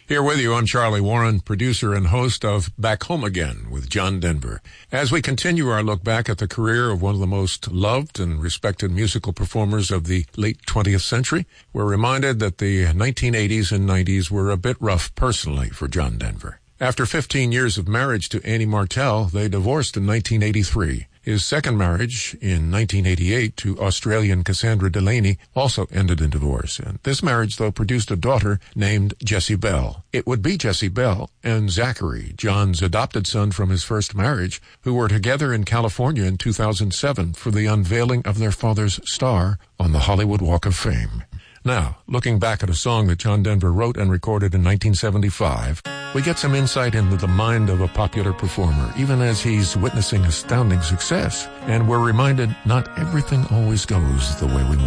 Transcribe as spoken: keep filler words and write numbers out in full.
Here with you, I'm Charlie Warren, producer and host of Back Home Again with John Denver. As we continue our look back at the career of one of the most loved and respected musical performers of the late twentieth century, we're reminded that the nineteen eighties and nineties were a bit rough personally for John Denver. After fifteen years of marriage to Annie Martel, they divorced in nineteen eighty-three. His second marriage in nineteen eighty-eight to Australian Cassandra Delaney also ended in divorce. And this marriage, though, produced a daughter named Jessie Bell. It would be Jessie Bell and Zachary, John's adopted son from his first marriage, who were together in California in two thousand seven for the unveiling of their father's star on the Hollywood Walk of Fame. Now, looking back at a song that John Denver wrote and recorded in nineteen seventy-five, we get some insight into the mind of a popular performer, even as he's witnessing astounding success. And we're reminded not everything always goes the way we want.